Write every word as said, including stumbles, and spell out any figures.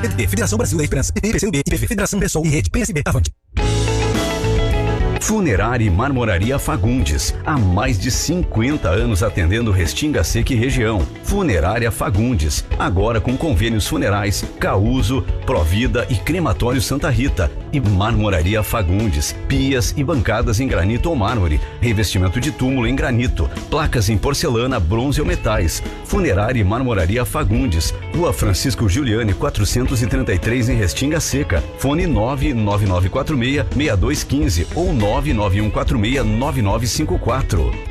P D T, Federação Brasil da Esperança, P C U B, I P V, Federação Pessoal e Rede P S B. Avante. Funerária e Marmoraria Fagundes, há mais de cinquenta anos atendendo Restinga Seca e região. Funerária Fagundes, agora com convênios funerais, Causo, Provida e Crematório Santa Rita. E Marmoraria Fagundes, pias e bancadas em granito ou mármore, revestimento de túmulo em granito, placas em porcelana, bronze ou metais. Funerária e Marmoraria Fagundes, Rua Francisco Giuliani, quatrocentos e trinta e três em Restinga Seca. Fone nove nove nove quatro seis, seis dois um cinco ou nove nove um quatro seis, nove nove cinco quatro.